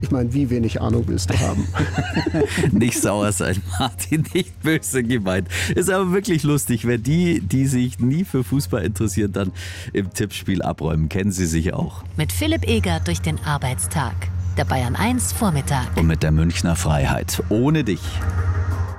Ich meine, wie wenig Ahnung willst du haben? Nicht sauer sein, Martin, nicht böse gemeint. Ist aber wirklich lustig, wenn die sich nie für Fußball interessieren, dann im Tippspiel abräumen. Kennen Sie sich auch. Mit Philipp Egert durch den Arbeitstag. Der Bayern 1 Vormittag. Und mit der Münchner Freiheit. Ohne dich.